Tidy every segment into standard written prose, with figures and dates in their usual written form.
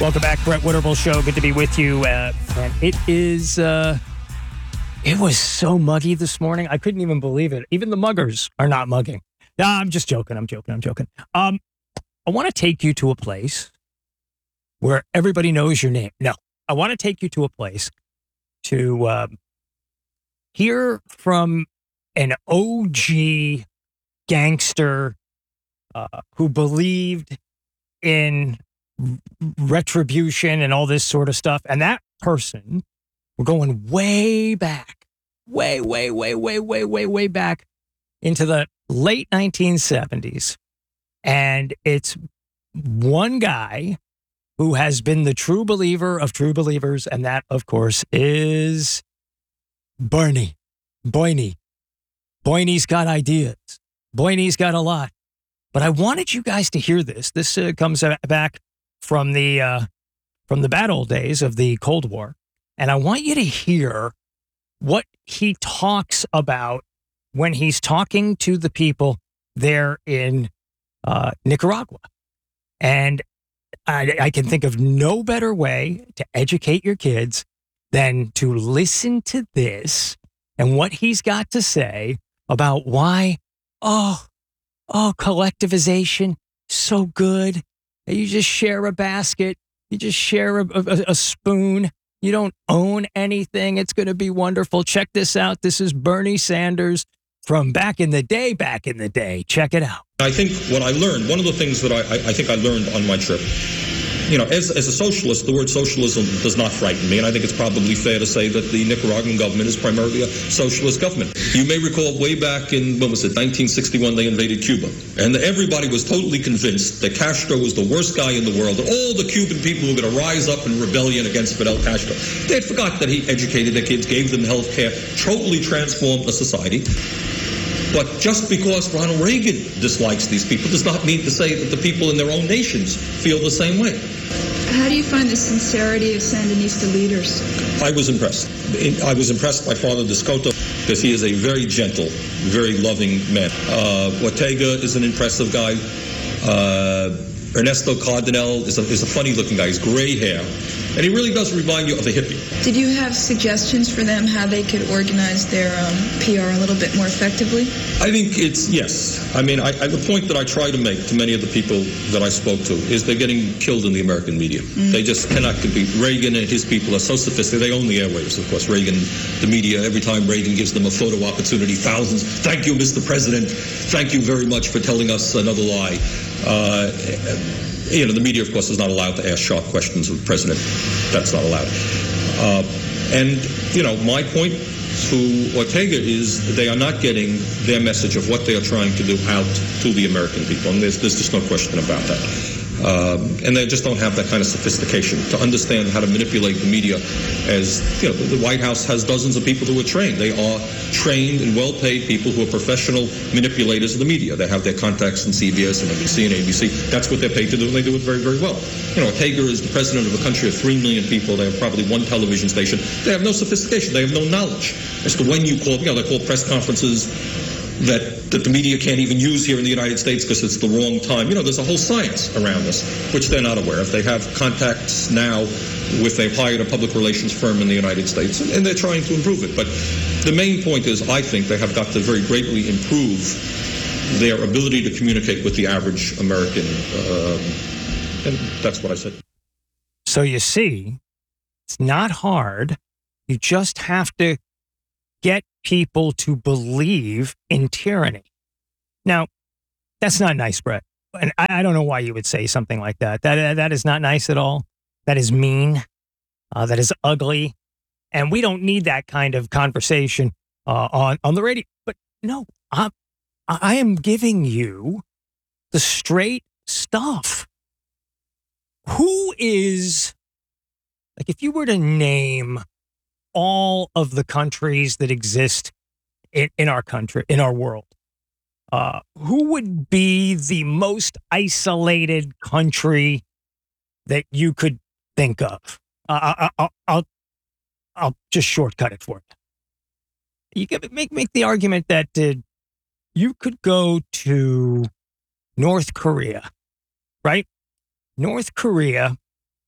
Welcome back, Brett Winterble Show. Good to be with you. And it is, it was so muggy this morning. I couldn't even believe it. Even the muggers are not mugging. No, I'm just joking. I'm joking. I want to take you to a place where everybody knows your name. No, I want to take you to a place to hear from an OG gangster who believed in retribution and all this sort of stuff. And that person, we're going way back, way back into the late 1970s. And it's one guy who has been the true believer of true believers. And that, of course, is Bernie. Boynie. Boynie's got ideas. Boynie's got a lot. But I wanted you guys to hear this. This comes back from the bad old days of the Cold War. And I want you to hear what he talks about when he's talking to the people there in Nicaragua. And I can think of no better way to educate your kids than to listen to this and what he's got to say about why, collectivization, so good. You just share a basket. You just share a spoon. You don't own anything. It's going to be wonderful. Check this out. This is Bernie Sanders from back in the day. Check it out. I think what I learned, one of the things that I think I learned on my trip, as a socialist, the word socialism does not frighten me, and I think it's probably fair to say that the Nicaraguan government is primarily a socialist government. You may recall way back in, 1961, they invaded Cuba, and everybody was totally convinced that Castro was the worst guy in the world, that all the Cuban people were going to rise up in rebellion against Fidel Castro. They had forgot that he educated their kids, gave them health care, totally transformed the society. But just because Ronald Reagan dislikes these people does not mean to say that the people in their own nations feel the same way. How do you find the sincerity of Sandinista leaders? I was impressed. I was impressed by Father Descoto because he is a very gentle, very loving man. Ortega is an impressive guy. Ernesto Cardenal is a funny-looking guy. He's gray hair. And he really does remind you of a hippie. Did you have suggestions for them how they could organize their PR a little bit more effectively? I think yes. I mean, the point that I try to make to many of the people that I spoke to is they're getting killed in the American media. They just cannot compete. Reagan and his people are so sophisticated. They own the airwaves, of course. Reagan, the media, every time Reagan gives them a photo opportunity, thousands. Thank you, Mr. President. Thank you very much for telling us another lie. The media, of course, is not allowed to ask sharp questions of the president. That's not allowed. My point to Ortega is they are not getting their message of what they are trying to do out to the American people. And there's just no question about that. And they just don't have that kind of sophistication to understand how to manipulate the media. As the White House has dozens of people who are trained. They are trained and well-paid people who are professional manipulators of the media. They have their contacts in CBS and NBC and ABC. That's what they're paid to do, and they do it very, very well. Ortega is the president of a country of 3 million people. They have probably one television station. They have no sophistication. They have no knowledge as to when you call. They call press conferences that the media can't even use here in the United States because it's the wrong time. There's a whole science around this, which they're not aware of. They have contacts now they've hired a public relations firm in the United States, and they're trying to improve it. But the main point is, I think they have got to very greatly improve their ability to communicate with the average American, and that's what I said. So you see, it's not hard. You just have to get people to believe in tyranny. Now, that's not nice, Brett. And I don't know why you would say something like that. That is not nice at all. That is mean. That is ugly. And we don't need that kind of conversation on the radio. But no, I am giving you the straight stuff. Who is, if you were to name all of the countries that exist in our country, in our world, who would be the most isolated country that you could think of? I'll just shortcut it for you. You can make the argument that you could go to North Korea, right? North Korea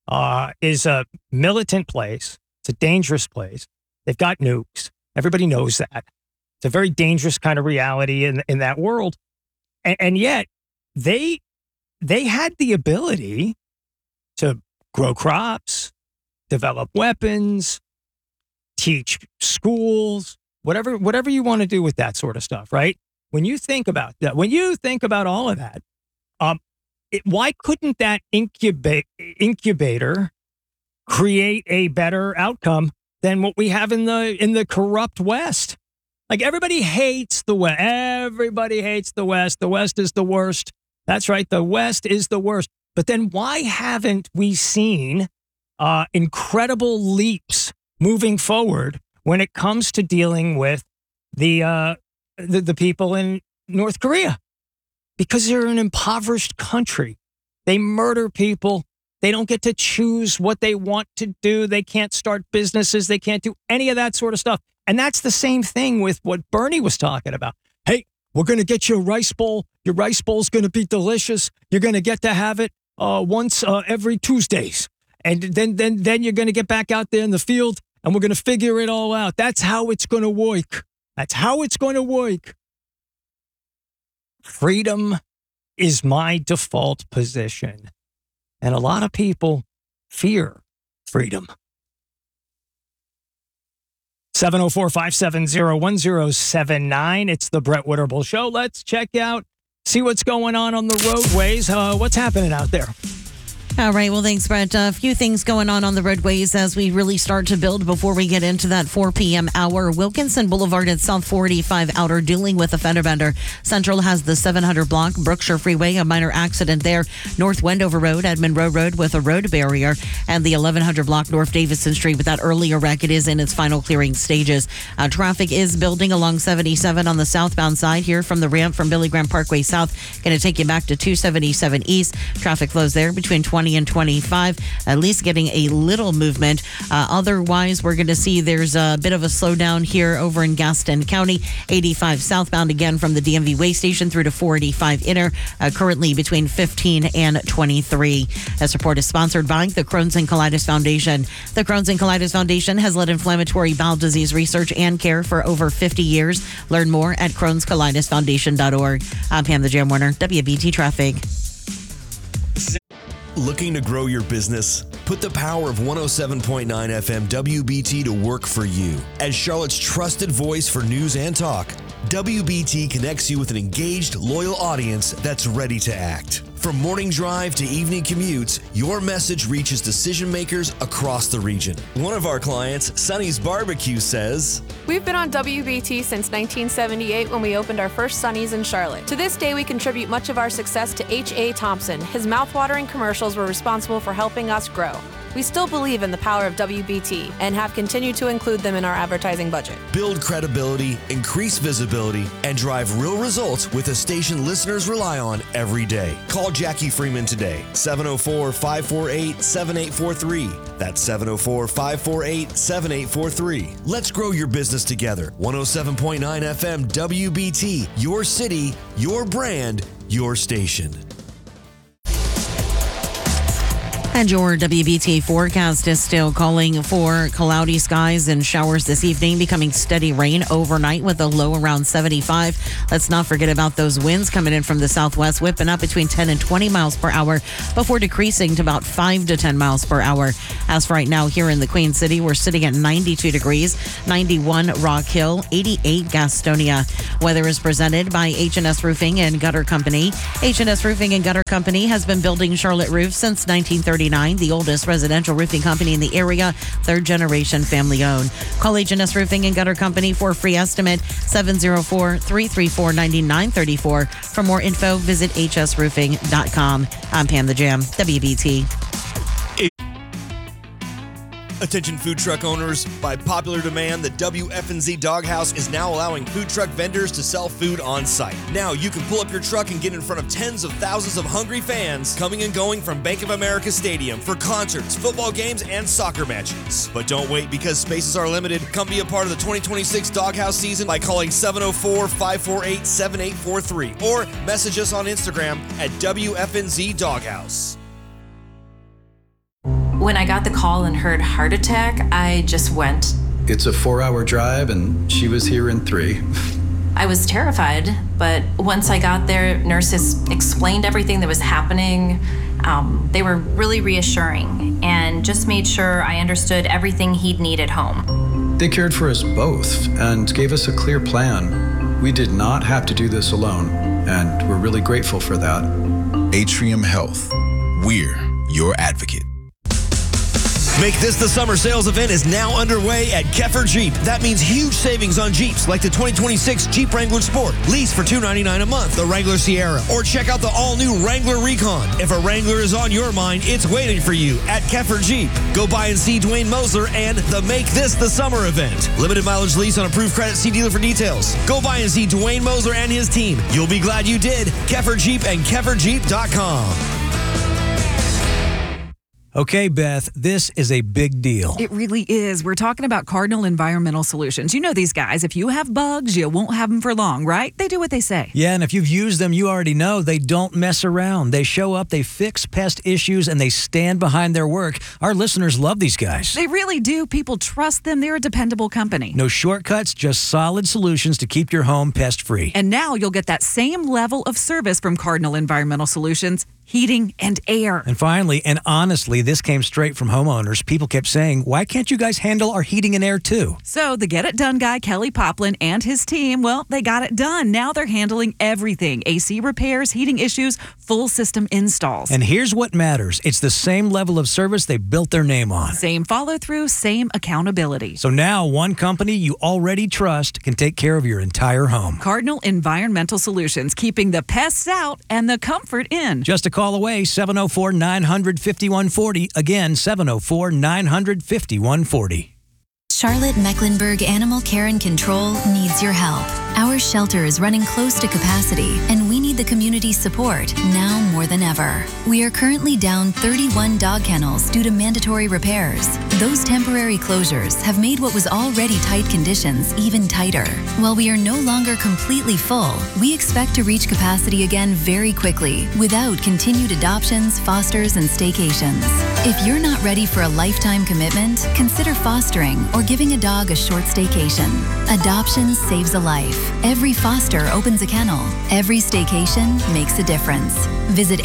is a militant place. It's a dangerous place. They've got nukes. Everybody knows that. It's a very dangerous kind of reality in that world. And yet they had the ability to grow crops, develop weapons, teach schools, whatever you want to do with that sort of stuff, right? When you think about that, when you think about all of that, why couldn't that incubator create a better outcome than what we have in the corrupt West? Like, everybody hates the West. Everybody hates the West. The West is the worst. That's right. The West is the worst. But then why haven't we seen incredible leaps moving forward when it comes to dealing with the people in North Korea? Because they're an impoverished country. They murder people. They don't get to choose what they want to do. They can't start businesses. They can't do any of that sort of stuff. And that's the same thing with what Bernie was talking about. Hey, we're going to get you a rice bowl. Your rice bowl is going to be delicious. You're going to get to have it once every Tuesdays. And then you're going to get back out there in the field and we're going to figure it all out. That's how it's going to work. That's how it's going to work. Freedom is my default position. And a lot of people fear freedom. 704-570-1079. It's the Brett Winterble Show. Let's check out, see what's going on the roadways. What's happening out there? All right. Well, thanks, Brett. A few things going on the roadways as we really start to build before we get into that 4 p.m. hour. Wilkinson Boulevard at South 485 Outer dealing with a fender bender. Central has the 700 block. Brookshire Freeway, a minor accident there. North Wendover Road, Edmond Road with a road barrier. And the 1100 block North Davidson Street with that earlier wreck. It is in its final clearing stages. Traffic is building along 77 on the southbound side here from the ramp from Billy Graham Parkway South. Going to take you back to 277 East. Traffic flows there between 20 and 25, at least getting a little movement. Otherwise, we're going to see there's a bit of a slowdown here over in Gaston County. 85 southbound again from the DMV way station through to 485 inner, currently between 15 and 23. This report is sponsored by the Crohn's and Colitis Foundation. The Crohn's and Colitis Foundation has led inflammatory bowel disease research and care for over 50 years. Learn more at crohnscolitisfoundation.org. I'm Pam the Jam Warner, WBT Traffic. Looking to grow your business? Put the power of 107.9 FM WBT to work for you. As Charlotte's trusted voice for news and talk, WBT connects you with an engaged, loyal audience that's ready to act. From morning drive to evening commutes, your message reaches decision makers across the region. One of our clients, Sonny's Barbecue, says, "We've been on WBT since 1978 when we opened our first Sonny's in Charlotte. To this day, we contribute much of our success to H.A. Thompson. His mouthwatering commercials were responsible for helping us grow. We still believe in the power of WBT and have continued to include them in our advertising budget. Build credibility, increase visibility, and drive real results with a station listeners rely on every day. Call Jackie Freeman today, 704-548-7843. That's 704-548-7843. Let's grow your business together. 107.9 FM WBT, your city, your brand, your station. And your WBT forecast is still calling for cloudy skies and showers this evening, becoming steady rain overnight with a low around 75. Let's not forget about those winds coming in from the southwest, whipping up between 10 and 20 miles per hour before decreasing to about 5 to 10 miles per hour. As for right now here in the Queen City, we're sitting at 92 degrees, 91 Rock Hill, 88 Gastonia. Weather is presented by H&S Roofing and Gutter Company. H&S Roofing and Gutter Company has been building Charlotte roofs since 1939. The oldest residential roofing company in the area, third generation family owned. Call H&S Roofing and Gutter Company for a free estimate, 704-334-9934. For more info, visit hsroofing.com. I'm Pam the Jam, WBT. Attention food truck owners, by popular demand, the WFNZ Doghouse is now allowing food truck vendors to sell food on site. Now you can pull up your truck and get in front of tens of thousands of hungry fans coming and going from Bank of America Stadium for concerts, football games, and soccer matches. But don't wait, because spaces are limited. Come be a part of the 2026 Doghouse season by calling 704-548-7843 or message us on Instagram at WFNZ Doghouse. When I got the call and heard heart attack, I just went. It's a 4-hour drive, and she was here in 3. I was terrified, but once I got there, nurses explained everything that was happening. They were really reassuring and just made sure I understood everything he'd need at home. They cared for us both and gave us a clear plan. We did not have to do this alone, and we're really grateful for that. Atrium Health. We're your advocate. Make This the Summer sales event is now underway at Keffer Jeep. That means huge savings on Jeeps like the 2026 Jeep Wrangler Sport. Lease for $299 a month, the Wrangler Sierra, or check out the all-new Wrangler Recon. If a Wrangler is on your mind, it's waiting for you at Keffer Jeep. Go by and see Dwayne Moser and the Make This the Summer event. Limited mileage lease on approved credit. See dealer for details. Go by and see Dwayne Moser and his team. You'll be glad you did. Keffer Jeep and KefferJeep.com. Okay, Beth, this is a big deal. It really is. We're talking about Cardinal Environmental Solutions. You know these guys. If you have bugs, you won't have them for long, right? They do what they say. Yeah, and if you've used them, you already know they don't mess around. They show up, they fix pest issues, and they stand behind their work. Our listeners love these guys. They really do. People trust them. They're a dependable company. No shortcuts, just solid solutions to keep your home pest-free. And now you'll get that same level of service from Cardinal Environmental Solutions. Heating and air. And finally, and honestly, this came straight from homeowners. People kept saying, why can't you guys handle our heating and air too? So the Get It Done guy, Kelly Poplin, and his team, well, they got it done. Now they're handling everything. AC repairs, heating issues, full system installs. And here's what matters. It's the same level of service they built their name on. Same follow-through, same accountability. So now one company you already trust can take care of your entire home. Cardinal Environmental Solutions, keeping the pests out and the comfort in. Just a call away, 704-900-5140. Again, 704-900-5140. Charlotte Mecklenburg Animal Care and Control needs your help. Our shelter is running close to capacity, and we need the community's support now more than ever. We are currently down 31 dog kennels due to mandatory repairs. Those temporary closures have made what was already tight conditions even tighter. While we are no longer completely full, we expect to reach capacity again very quickly without continued adoptions, fosters, and staycations. If you're not ready for a lifetime commitment, consider fostering or giving a dog a short staycation. Adoption saves a life. Every foster opens a kennel. Every staycation makes a difference. Visit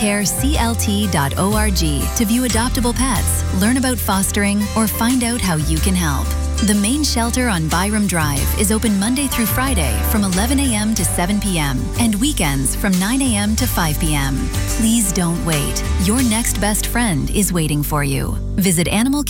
animalcareclt.org to view adoptable pets, learn about fostering, or find out how you can help. The main shelter on Byram Drive is open Monday through Friday from 11 a.m. to 7 p.m. and weekends from 9 a.m. to 5 p.m. Please don't wait. Your next best friend is waiting for you. Visit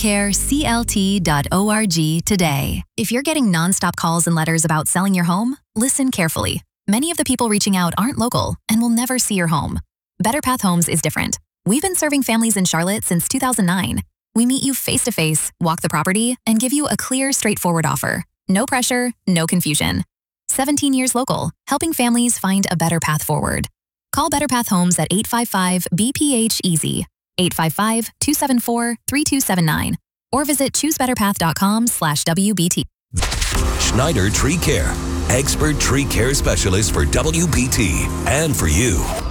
animalcareclt.org today. If you're getting nonstop calls and letters about selling your home, listen carefully. Many of the people reaching out aren't local and will never see your home. Better Path Homes is different. We've been serving families in Charlotte since 2009. We meet you face-to-face, walk the property, and give you a clear, straightforward offer. No pressure, no confusion. 17 years local, helping families find a better path forward. Call Better Path Homes at 855-BPH-EASY, 855-274-3279, or visit choosebetterpath.com/WBT. Schneider Tree Care, expert tree care specialist for WBT and for you.